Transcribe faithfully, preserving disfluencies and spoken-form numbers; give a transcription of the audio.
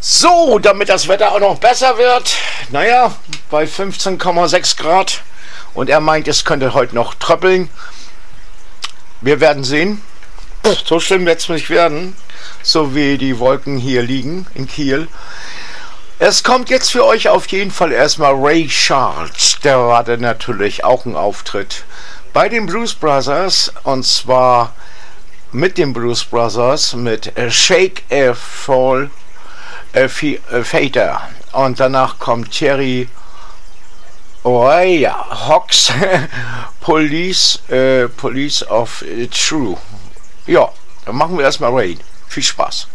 So, damit das Wetter auch noch besser wird, naja, bei fünfzehn Komma sechs Grad und er meint, es könnte heute noch tröppeln. Wir werden sehen. So schlimm wird es nicht werden, so wie die Wolken hier liegen in Kiel. Es kommt jetzt für euch auf jeden Fall erstmal Ray Charles. Der hatte natürlich auch einen Auftritt bei den Blues Brothers, und zwar mit den Blues Brothers mit Shake a Fall a Fader. Und danach kommt Thierry Oreille Hawks Police, äh, Police of True. Ja, dann machen wir erstmal Rain. Viel Spaß.